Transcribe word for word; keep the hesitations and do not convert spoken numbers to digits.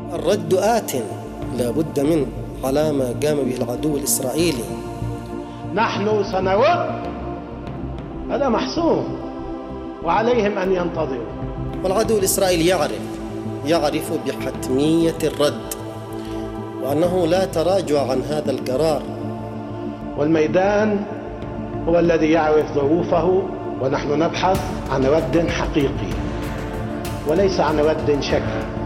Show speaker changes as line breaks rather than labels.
الرد آت لا بد منه على ما قام به العدو الإسرائيلي.
نحن سنرد، هذا محسوم، وعليهم أن ينتظروا.
والعدو الإسرائيلي يعرف يعرف بحتمية الرد، وأنه لا تراجع عن هذا القرار.
والميدان هو الذي يعرف ظروفه، ونحن نبحث عن رد حقيقي وليس عن رد شكلي.